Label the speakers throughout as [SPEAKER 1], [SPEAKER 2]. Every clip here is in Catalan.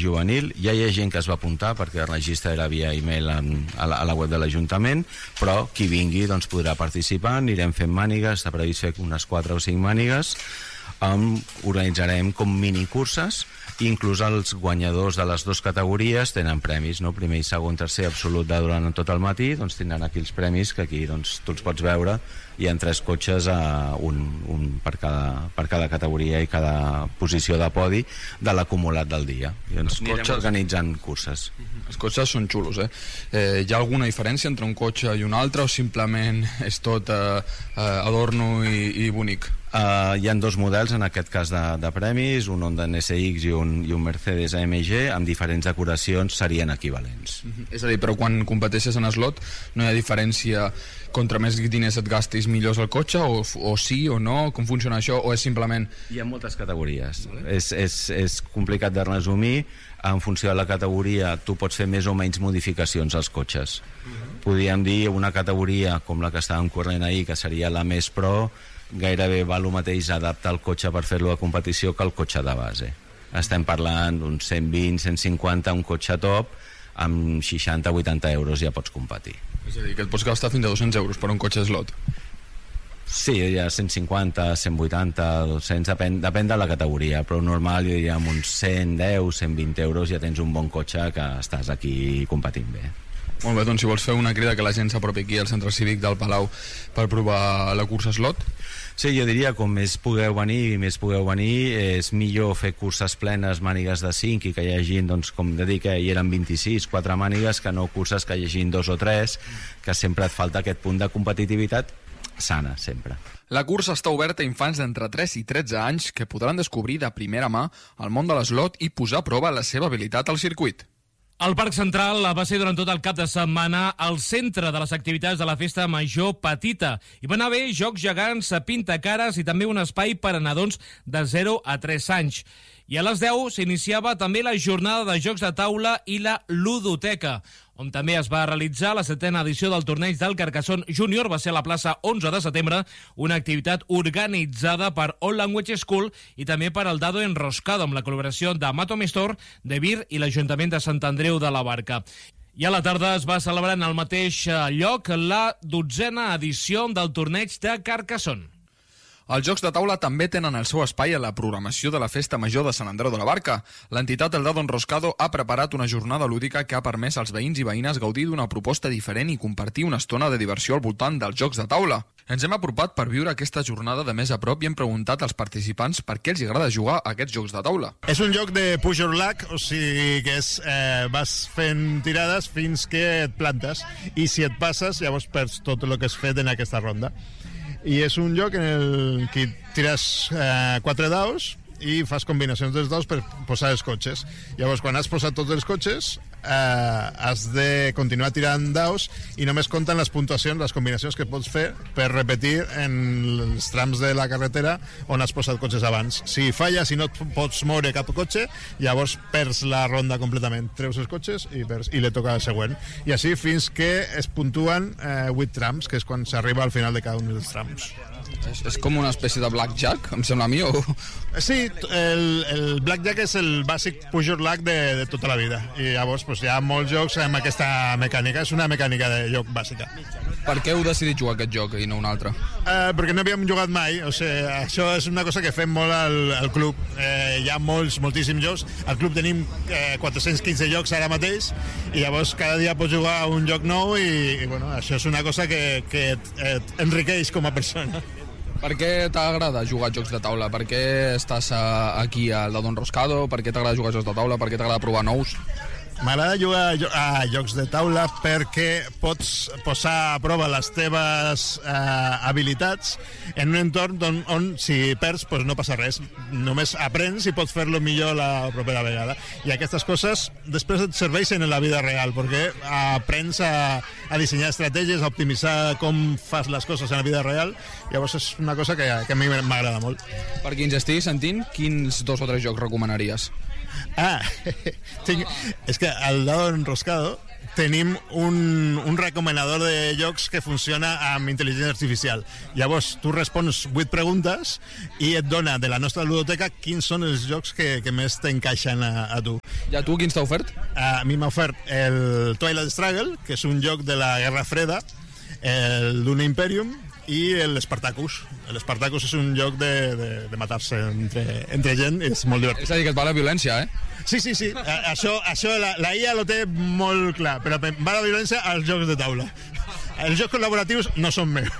[SPEAKER 1] juvenil. Ja hi ha gent que es va apuntar perquè el registre era via e-mail a la web de l'Ajuntament, però qui vingui doncs, podrà participar. Anirem fent mànigues, està previst fer unes 4 o 5 mànigues. Organitzarem com minicurses, i inclús els guanyadors de les 2 categories tenen premis, no? Primer i segon, tercer absolut durant tot el matí, doncs tindran aquí els premis, que aquí doncs, tu els pots veure. Hi ha 3 cotxes, un per cada categoria i cada posició de podi de l'acumulat del dia. I doncs anirem organitzant curses.
[SPEAKER 2] Els cotxes són xulos, hi ha alguna diferència entre un cotxe i un altre, o simplement és tot adorno i bonic?
[SPEAKER 1] Hi ha 2 models en aquest cas de premis, un Honda NSX i un Mercedes AMG, amb diferents decoracions serien equivalents.
[SPEAKER 2] És a dir, però quan competeixes en slot no hi ha diferència, contra més diners et gastis millor el cotxe, o sí o no? Com funciona això? O és simplement...
[SPEAKER 1] Hi ha moltes categories. És complicat de resumir. En funció de la categoria tu pots fer més o menys modificacions als cotxes. Podríem dir una categoria com la que estàvem corrent ahir, que seria la més pro, gairebé val el mateix adaptar el cotxe per fer-lo a competició que el cotxe de base. Estem parlant d'uns 120, 150, un cotxe top, amb 60-80 euros ja pots competir.
[SPEAKER 2] És a dir, que et pots gastar fins a 200 euros per un cotxe slot.
[SPEAKER 1] Sí, hi ha 150, 180, 200, depèn de la categoria, però normal jo diria amb uns 110, 120 euros ja tens un bon cotxe que estàs aquí competint bé.
[SPEAKER 2] Molt bé, doncs si vols fer una crida que la gent s'apropi aquí al centre cívic del Palau per provar la cursa slot.
[SPEAKER 1] Sí, jo diria com més pugueu venir, és millor fer curses plenes, mànigues de 5, i que hi hagi, doncs, com de dir que hi eren 26, 4 mànigues, que no curses que hi hagi 2 o 3, que sempre et falta aquest punt de competitivitat sana, sempre.
[SPEAKER 2] La cursa està oberta a infants d'entre 3 i 13 anys que podran descobrir de primera mà el món de l'eslot i posar a prova la seva habilitat al circuit.
[SPEAKER 3] El Parc Central va ser durant tot el cap de setmana el centre de les activitats de la Festa Major Petita. Hi van haver jocs gegants, pintacares i també un espai per a nadons de 0 a 3 anys. I a les 10 s'iniciava també la jornada de jocs de taula i la ludoteca, on també es va realitzar la 7ª edició del torneig del Carcassonne Júnior. Va ser a la plaça 11 de setembre, una activitat organitzada per All Language School i també per el Dado Enroscado, amb la col·laboració de Mato Mestor, de Vir i l'Ajuntament de Sant Andreu de la Barca. I a la tarda es va celebrar en el mateix lloc la 12ª edició del torneig de Carcassonne.
[SPEAKER 2] Els jocs de taula també tenen el seu espai a la programació de la Festa Major de Sant Andreu de la Barca. L'entitat El Dado Enroscado ha preparat una jornada lúdica que ha permès als veïns i veïnes gaudir d'una proposta diferent i compartir una estona de diversió al voltant dels jocs de taula. Ens hem apropat per viure aquesta jornada de més a prop i hem preguntat als participants per què els agrada jugar a aquests jocs de taula.
[SPEAKER 4] És un joc de push your luck, o sigui que vas fent tirades fins que et plantes, i si et passes llavors perds tot el que has fet en aquesta ronda. I és un joc en el que tires 4 daus i fas combinacions dels daus per posar els cotxes. Llavors, quan has posat tots els cotxes, has de continuar tirant daus i només compten les puntuacions, les combinacions que pots fer per repetir en els trams de la carretera on has posat cotxes abans. Si falles i no et pots moure cap cotxe, llavors perds la ronda completament. Treus els cotxes i li toca el següent. I així fins que es puntuen 8 trams, que és quan s'arriba al final de cada un dels trams.
[SPEAKER 2] És com una espècie de blackjack, em sembla a mi, o...?
[SPEAKER 4] Sí, el blackjack és el bàsic push your luck de tota la vida. I llavors hi ha molts jocs amb aquesta mecànica. És una mecànica de joc bàsica.
[SPEAKER 2] Per què heu decidit jugar aquest joc i no un altre?
[SPEAKER 4] Perquè no havíem jugat mai. O sigui, això és una cosa que fem molt al club. Hi ha moltíssims jocs. Al club tenim 415 jocs ara mateix i llavors cada dia pots jugar a un joc nou i bueno, això és una cosa que et enriqueix com a persona.
[SPEAKER 2] Per què t'agrada jugar a jocs de taula? Per què estàs aquí al Dado Enroscado? Per què t'agrada jugar a jocs de taula? Per què t'agrada provar nous?
[SPEAKER 4] M'agrada jugar a jocs de taula perquè pots posar a prova les teves habilitats en un entorn on si perds no passa res, només aprens i pots fer-lo millor la propera vegada, i aquestes coses després et serveixen en la vida real perquè aprens a dissenyar estratègies, a optimitzar com fas les coses en la vida real. Llavors és una cosa que a mi m'agrada molt.
[SPEAKER 2] Per qui ens estigui sentint, quins 2 o 3 jocs recomanaries?
[SPEAKER 4] És que al Dado Enroscado tenim un recomanador de jocs que funciona amb intel·ligència artificial. Llavors, tu respons 8 preguntes i et dona de la nostra ludoteca quins són els jocs que més t'encaixen a tu.
[SPEAKER 2] I a tu quins t'ha ofert?
[SPEAKER 4] A mi m'ha ofert el Twilight Struggle, que és un joc de la Guerra Freda, el Dune Imperium, i l'Spartacus. L'Spartacus és un joc de matar-se entre gent, és molt divertit.
[SPEAKER 2] És a dir, que et va la violència, eh?
[SPEAKER 4] Sí. Això la IA lo té molt clar, però va la violència als jocs de taula. Els jocs col·laboratius no són meus.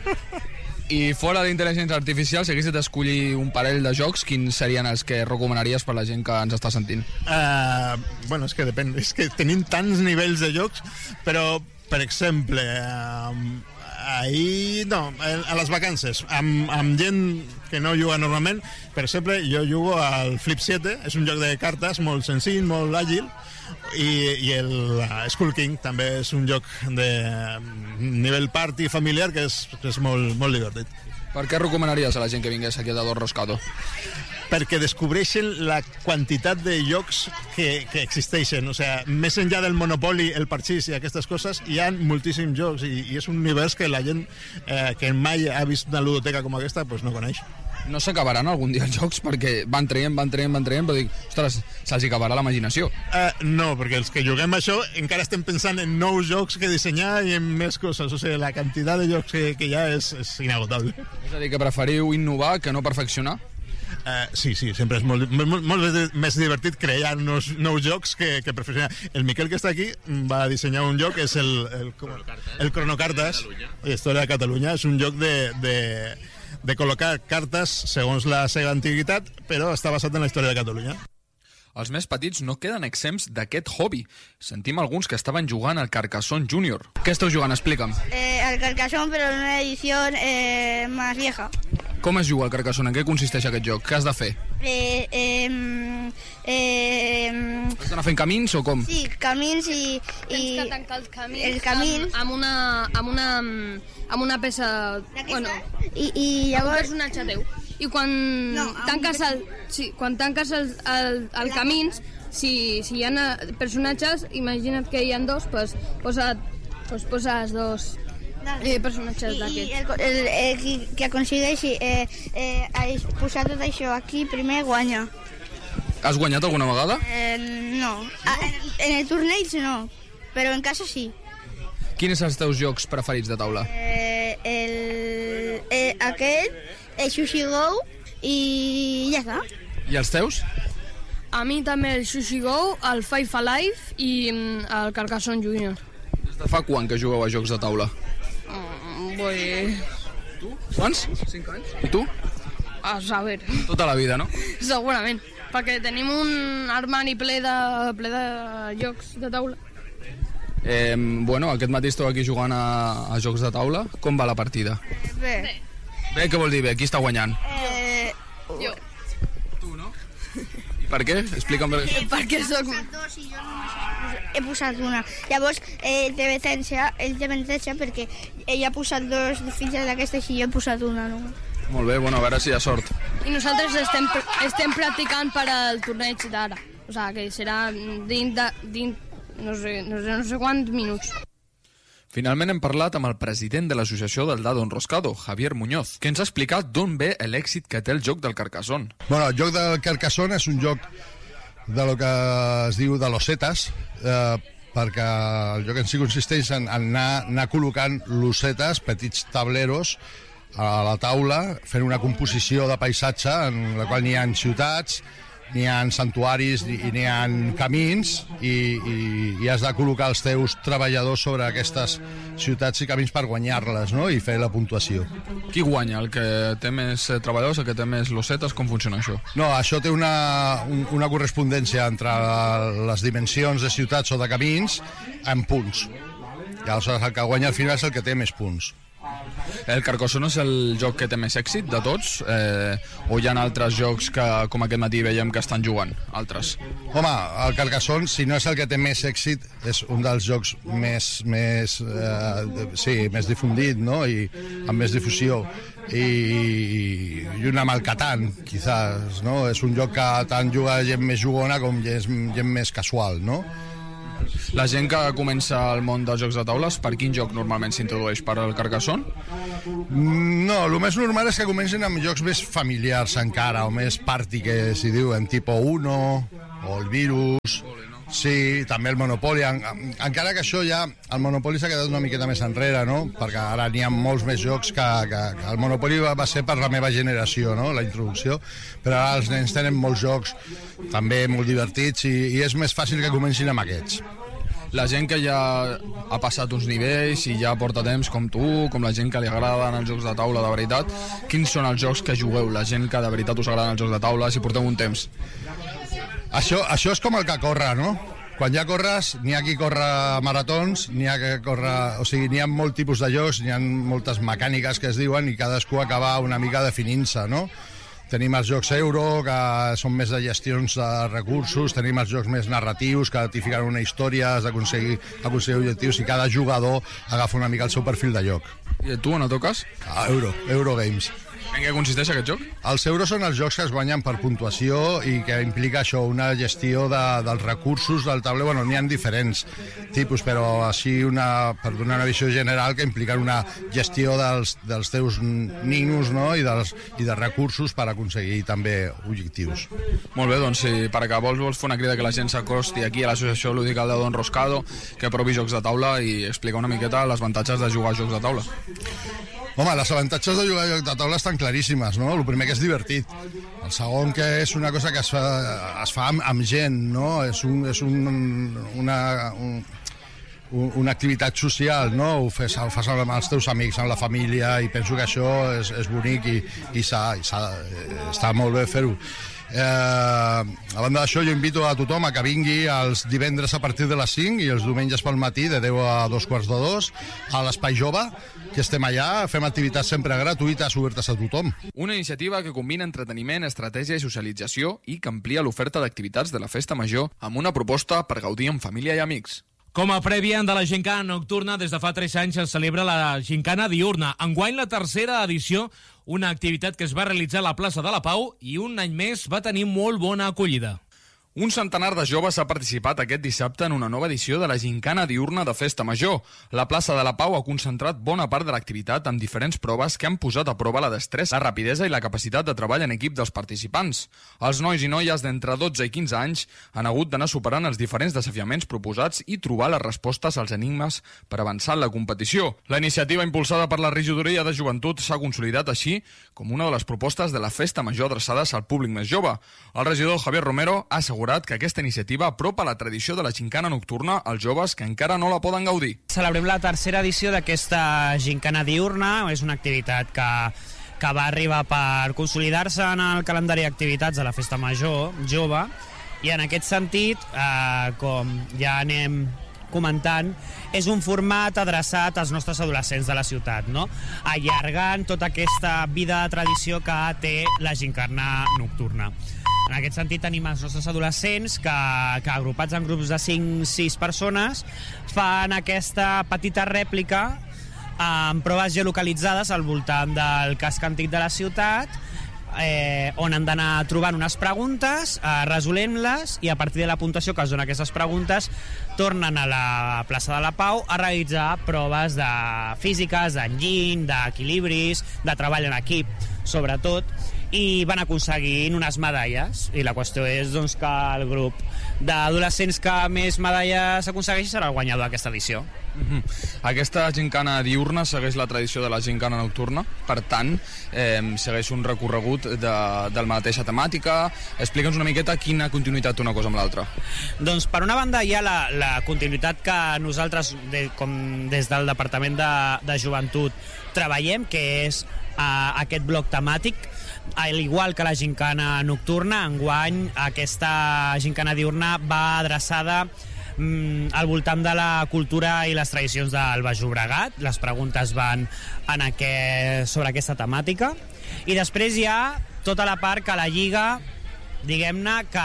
[SPEAKER 2] I fora d'intel·ligència artificial, si haguessis d'escollir un parell de jocs, quins serien els que recomanaries per la gent que ens està sentint?
[SPEAKER 4] Bueno, és que depèn. És que tenim tants nivells de jocs, però, per exemple, ahir, no, a les vacances, amb gent que no juga normalment, per exemple, jo jugo al Flip 7, és un joc de cartes molt senzill, molt àgil, i el Skull King també és un joc de nivell party familiar que és molt divertit.
[SPEAKER 2] Per què recomanaries a la gent que vingués aquí a Don Roscado?
[SPEAKER 4] Perquè descobreixen la quantitat de jocs que existeixen. O sigui, més enllà del Monopoly, el Parxís i aquestes coses, hi ha moltíssims jocs i és un univers que la gent que mai ha vist una ludoteca com aquesta pues no coneix.
[SPEAKER 2] No s'acabaran algun dia els jocs? Perquè van traient, però dic, ostres, se'ls acabarà l'imaginació.
[SPEAKER 4] No, perquè els que juguem això encara estem pensant en nous jocs que dissenyar i en més coses. O sigui, la quantitat de jocs que hi ha és inagotable.
[SPEAKER 2] És a dir, que preferiu innovar que no perfeccionar?
[SPEAKER 4] Sí, sempre és molt més divertit crear nous jocs que perfeccionar. El Miquel, que està aquí, va dissenyar un joc, és el Cronocartes, Història de Catalunya. És un joc de col·locar cartes segons la seva antiguitat, però està basat en la història de Catalunya.
[SPEAKER 2] Els més petits no queden exempts d'aquest hobby. Sentim alguns que estaven jugant al Carcassonne Junior. Què esteu jugant? Explica'm.
[SPEAKER 5] Al Carcassonne, però en una edició más vieja.
[SPEAKER 2] Com es juga al Carcassonne? En què consisteix aquest joc? Què has de fer? Has d'anar fent camins o com?
[SPEAKER 5] Sí, camins i...
[SPEAKER 6] Tens que tancar els camins,
[SPEAKER 5] amb
[SPEAKER 6] amb una peça...
[SPEAKER 5] Bueno, i llavors...
[SPEAKER 6] Un personatge teu. I quan tanques el camins, si hi ha personatges, imagina't que hi ha dos, pues poses dos personatges d'aquests.
[SPEAKER 5] I el que aconsegueixi posar tot això aquí primer guanya.
[SPEAKER 2] Has guanyat alguna vegada?
[SPEAKER 5] No. En el torneig no, però en casa sí.
[SPEAKER 2] Quins són els teus jocs preferits de taula?
[SPEAKER 5] El Sushi Go i ja està.
[SPEAKER 2] I els teus?
[SPEAKER 6] A mi també el Sushi Go, el Five Alive i el Carcassonne Junior.
[SPEAKER 2] Des de fa quan que jugueu a jocs de taula? Tu? Quants? 5 anys. I tu?
[SPEAKER 6] A saber.
[SPEAKER 2] Tota la vida, no?
[SPEAKER 6] Segurament, perquè tenim un armari ple de jocs de taula.
[SPEAKER 2] Bueno, aquest matí esteu aquí jugant a jocs de taula. Com va la partida?
[SPEAKER 5] Bé.
[SPEAKER 2] Bé, què vol dir bé? Qui està guanyant?
[SPEAKER 6] Jo.
[SPEAKER 2] Tu, no? I per què? Explica'm per què.
[SPEAKER 6] Perquè soc...
[SPEAKER 5] He posat una. Llavors, ell té avantatge perquè ell ha posat dos fitxes d'aquestes i jo he posat una només.
[SPEAKER 2] Molt bé, bueno, a veure si hi ha sort.
[SPEAKER 6] I nosaltres estem practicant per al torneig d'ara. O sigui, que serà dins no sé quants minuts.
[SPEAKER 2] Finalment hem parlat amb el president de l'associació del Dado Enroscado, Javier Muñoz, que ens ha explicat d'on ve l'èxit que té el joc del Carcassonne.
[SPEAKER 7] Bueno, el joc del Carcassonne és un joc de lo que es diu de losetes, perquè el joc en si consisteix en anar col·locant losetes, petits tableros, a la taula, fent una composició de paisatge en la qual n'hi ha ciutats, n'hi ha santuaris i n'hi ha camins i has de col·locar els teus treballadors sobre aquestes ciutats i camins per guanyar-les, no? I fer la puntuació.
[SPEAKER 2] Qui guanya? El que té més treballadors, el que té més losetes? Com funciona això?
[SPEAKER 7] No, això té una correspondència entre les dimensions de ciutats o de camins en punts. I aleshores el que guanya al final és el que té més punts.
[SPEAKER 2] El Carcassonne és el joc que té més èxit de tots? O hi ha altres jocs que, com aquest matí veiem que estan jugant? Altres?
[SPEAKER 7] Home, el Carcassonne, si no és el que té més èxit, és un dels jocs més difundit, no? I amb més difusió. I una amb el Catan, quizás, no? És un joc que tant juga gent més jugona com gent més casual, no?
[SPEAKER 2] La gent que comença al món dels jocs de taules, per quin joc normalment s'introdueix? Per al Carcassonne?
[SPEAKER 7] No, el més normal és que comencin amb jocs més familiars encara, o més party, que s'hi diuen, tipus Uno, o el Virus... Sí, també el Monopoly, encara que això ja, el Monopoly s'ha quedat una miqueta més enrere, no? Perquè ara n'hi ha molts més jocs que el Monopoly va ser per la meva generació, no? La introducció, però ara els nens tenen molts jocs també molt divertits i és més fàcil que comencin amb aquests.
[SPEAKER 2] La gent que ja ha passat uns nivells i ja porta temps, com tu, com la gent que li agraden els jocs de taula de veritat, quins són els jocs que jugueu? La gent que de veritat us agraden els jocs de taula, si porteu un temps?
[SPEAKER 7] Això és com el que corre, no? Quan ja corres, n'hi ha qui corre maratons, n'hi ha que corre... O sigui, n'hi ha molt tipus de jocs, n'hi ha moltes mecàniques que es diuen i cadascú acaba una mica definint-se, no? Tenim els jocs euro, que són més de gestions de recursos, tenim els jocs més narratius, que t'hi fiquen una història, has d'aconseguir objectius, i cada jugador agafa una mica el seu perfil de joc.
[SPEAKER 2] I tu, on et toques?
[SPEAKER 7] Eurogames.
[SPEAKER 2] En què consisteix aquest joc?
[SPEAKER 7] Els euros són els jocs que es guanyen per puntuació i que implica això, una gestió dels recursos del tauler. Bueno, n'hi ha diferents tipus, però així per donar una visió general que impliquen una gestió dels teus ninos, no? I de recursos per aconseguir també objectius.
[SPEAKER 2] Molt bé, doncs si per acabar vols fer una crida que la gent s'acosti aquí a l'associació lúdica de Don Roscado, que provi jocs de taula i explica una miqueta els avantatges de jugar a jocs de taula.
[SPEAKER 7] Home, les avantatges de jugar a joc de taula estan claríssimes, no? El primer que és divertit. El segon que és una cosa que es fa amb gent, no? És una activitat social, no? Ho fas amb els teus amics, amb la família, i penso que això és bonic i està molt bé fer-ho. A banda d'això, jo invito a tothom a que vingui els divendres a partir de les 5 i els diumenges pel matí de 10 a 2:45 a l'Espai Jove, que estem allà, fem activitats sempre gratuïtes, obertes a tothom.
[SPEAKER 2] Una iniciativa que combina entreteniment, estratègia i socialització i que amplia l'oferta d'activitats de la Festa Major amb una proposta per gaudir amb família i amics.
[SPEAKER 3] Com a prèvia de la Gincana Nocturna, des de fa 3 anys es celebra la Gincana Diurna. Enguany la tercera edició, una activitat que es va realitzar a la plaça de la Pau i un any més va tenir molt bona acollida.
[SPEAKER 2] Un centenar de joves ha participat aquest dissabte en una nova edició de la Gincana Diurna de Festa Major. La plaça de la Pau ha concentrat bona part de l'activitat amb diferents proves que han posat a prova la destresa, la rapidesa i la capacitat de treball en equip dels participants. Els nois i noies d'entre 12 i 15 anys han hagut d'anar superant els diferents desafiaments proposats i trobar les respostes als enigmes per avançar en la competició. La iniciativa impulsada per la Regidoria de Joventut s'ha consolidat així com una de les propostes de la Festa Major adreçades al públic més jove. El regidor Javier Romero ha assegurat que aquesta iniciativa apropa la tradició de la Gincana Nocturna als joves que encara no la poden gaudir.
[SPEAKER 8] Celebrem la tercera edició d'aquesta Gincana Diurna. És una activitat que va arribar per consolidar-se en el calendari d'activitats de la Festa Major jove, i en aquest sentit, com ja anem comentant, és un format adreçat als nostres adolescents de la ciutat, no? Allargant tota aquesta vida de tradició que té la Gincana Nocturna. En aquest sentit tenim els nostres adolescents que agrupats en grups de 5-6 persones fan aquesta petita rèplica amb proves geolocalitzades al voltant del casc antic de la ciutat, on han d'anar trobant unes preguntes, resolent-les, i a partir de la puntuació que es dona aquestes preguntes tornen a la plaça de la Pau a realitzar proves de físiques, d'enginy, d'equilibris, de treball en equip, sobretot, i van aconseguint unes medalles, i la qüestió és doncs, que el grup d'adolescents que més medalles aconsegueixi serà el guanyador d'aquesta edició.
[SPEAKER 2] Aquesta Gincana Diurna segueix la tradició de la Gincana Nocturna, per tant, segueix un recorregut de la mateixa temàtica. Explica'ns una miqueta quina continuïtat una cosa amb l'altra.
[SPEAKER 8] Doncs per una banda hi ha la continuïtat que nosaltres, com des del Departament de Joventut, treballem, que és aquest bloc temàtic. Al igual que la Gincana Nocturna, enguany aquesta Gincana Diurna va adreçada al voltant de la cultura i les tradicions del Baix Llobregat. Les preguntes van sobre aquesta temàtica, i després hi ha tota la part que la lliga, diguem-ne, que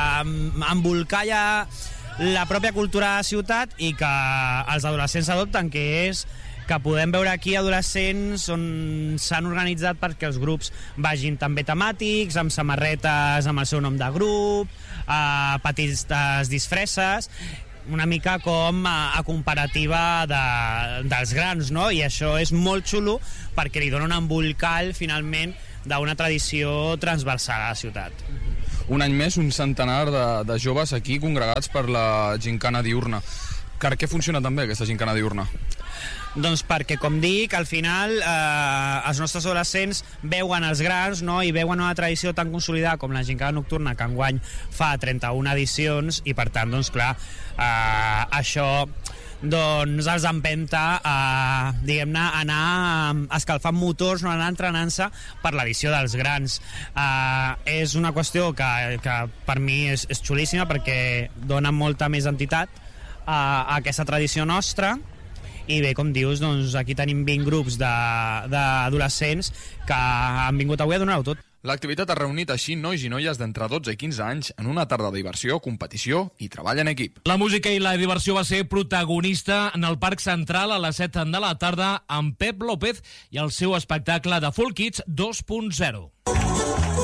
[SPEAKER 8] embolcalla la pròpia cultura de la ciutat i que els adolescents adopten, que és que podem veure aquí adolescents on s'han organitzat perquè els grups vagin també temàtics, amb samarretes amb el seu nom de grup, petites disfresses, una mica com a comparativa dels grans, no? I això és molt xulo perquè li dona un embolcall, finalment, d'una tradició transversal a la ciutat.
[SPEAKER 2] Un any més, un centenar de joves aquí congregats per la gincana diurna. Per què funciona també aquesta gincana diurna?
[SPEAKER 8] Doncs perquè, com dic, al final els nostres adolescents veuen els grans, no? I veuen una tradició tan consolidada com la gincana nocturna, que enguany fa 31 edicions, i per tant, doncs clar, això doncs els empenta a, diguem-ne, anar escalfant motors, no, anar entrenant-se per l'edició dels grans. És una qüestió que per mi és xulíssima, perquè dona molta més entitat a aquesta tradició nostra. I bé, com dius, doncs aquí tenim 20 grups d'adolescents que han vingut avui a donar-ho tot.
[SPEAKER 2] L'activitat ha reunit així nois i noies d'entre 12 i 15 anys en una tarda de diversió, competició i treball en equip.
[SPEAKER 3] La música i la diversió va ser protagonista en el Parc Central a les 7 de la tarda amb Pep López i el seu espectacle de Full Kids 2.0.